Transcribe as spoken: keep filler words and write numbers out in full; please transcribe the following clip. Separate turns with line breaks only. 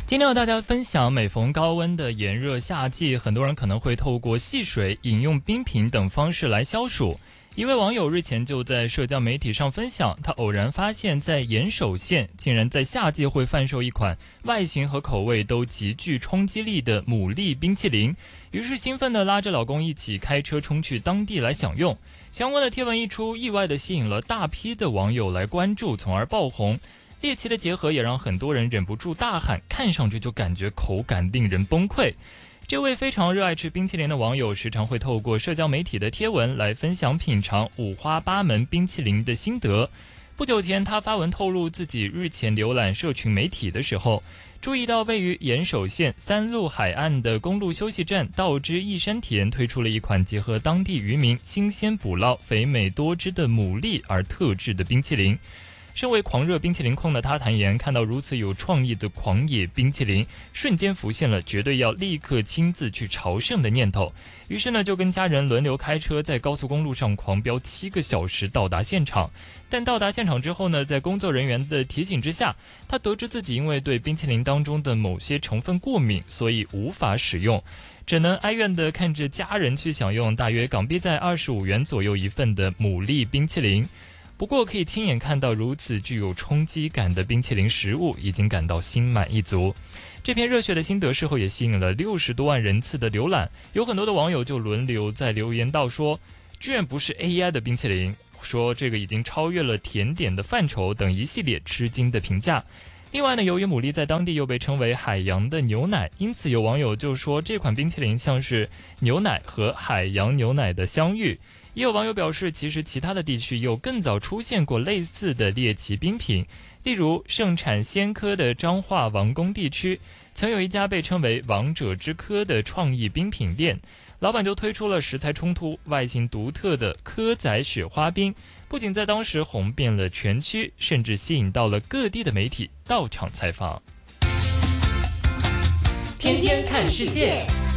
今天和大家分享，每逢高温的炎热夏季，很多人可能会透过戏水、饮用冰品等方式来消暑。一位网友日前就在社交媒体上分享，他偶然发现在岩手县竟然在夏季会贩售一款外形和口味都极具冲击力的牡蛎冰淇淋，于是兴奋地拉着老公一起开车冲去当地来享用。相关的贴文一出，意外地吸引了大批的网友来关注，从而爆红。猎奇的结合也让很多人忍不住大喊，看上去就感觉口感令人崩溃。这位非常热爱吃冰淇淋的网友时常会透过社交媒体的贴文来分享品尝五花八门冰淇淋的心得。不久前他发文透露自己日前浏览社群媒体的时候，注意到位于岩手县三路海岸的公路休息站道之益山田推出了一款结合当地渔民新鲜捕捞肥美多汁的牡蛎而特制的冰淇淋。身为狂热冰淇淋控的他坦言，看到如此有创意的狂野冰淇淋，瞬间浮现了绝对要立刻亲自去朝圣的念头。于是呢，就跟家人轮流开车，在高速公路上狂飙七个小时到达现场。但到达现场之后呢，在工作人员的提醒之下，他得知自己因为对冰淇淋当中的某些成分过敏，所以无法使用，只能哀怨地看着家人去享用大约港币在二十五元左右一份的牡蛎冰淇淋。不过可以亲眼看到如此具有冲击感的冰淇淋食物，已经感到心满意足。这篇热血的心得事后也吸引了六十多万人次的浏览，有很多的网友就轮流在留言道说，居然不是 A I 的冰淇淋，说这个已经超越了甜点的范畴等一系列吃惊的评价。另外呢，由于牡蛎在当地又被称为海洋的牛奶，因此有网友就说这款冰淇淋像是牛奶和海洋牛奶的相遇。也有网友表示，其实其他的地区有更早出现过类似的猎奇冰品，例如盛产鲜科的彰化王宫地区，曾有一家被称为王者之科的创意冰品店，老板就推出了食材冲突、外形独特的蚵仔雪花冰，不仅在当时红遍了全区，甚至吸引到了各地的媒体到场采访。
天天看世界。